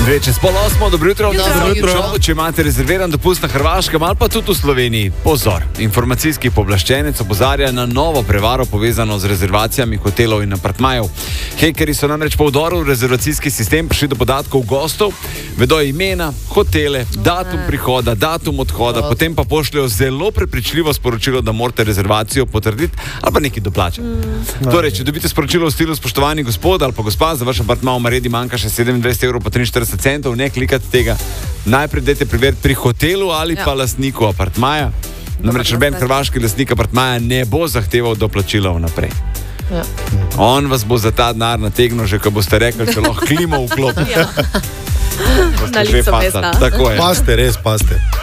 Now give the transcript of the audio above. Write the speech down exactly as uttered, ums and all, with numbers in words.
Dve čez pol osmo, dobro jutro. Dobro jutro. Če imate rezerviran dopust na Hrvaškem ali pa tudi v Sloveniji, pozor. Informacijski pooblaščenec opozarja na novo prevaro povezano z rezervacijami hotelov in apartmajev. Hekeri so namreč po vdoru v rezervacijski sistem prišli do podatkov gostov, vedo imena, hotele, datum prihoda, datum odhoda, potem pa pošljajo zelo prepričljivo sporočilo, da morate rezervacijo potrditi ali pa nekaj doplačati. Mm. Torej, če dobite sporočilo v stilu spoštovani gospod ali pa gospa, za vaš apartma v Maredi manjka še sedemindvajset evrov pa triinštirideset centov, ne klikate tega. Najprej dajte preveriti pri hotelu ali ja. pa lastniku apartmaja. Namreč noben hrvaški lastnik apartmaja ne bo zahteval doplačila vnaprej. Ja. On vas bo za ta denar nategnil, že ko boste rekli, če lahko klimo vklopite. Ja. Na lico mesta. Tako je. Paste, res paste.